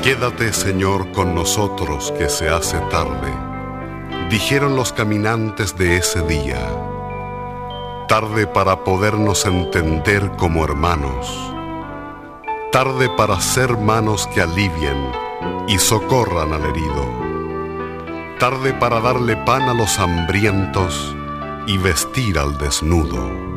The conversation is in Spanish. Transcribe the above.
Quédate, Señor, con nosotros, que se hace tarde, dijeron los caminantes de ese día. Tarde para podernos entender como hermanos, tarde para ser manos que alivien y socorran al herido, tarde para darle pan a los hambrientos y vestir al desnudo.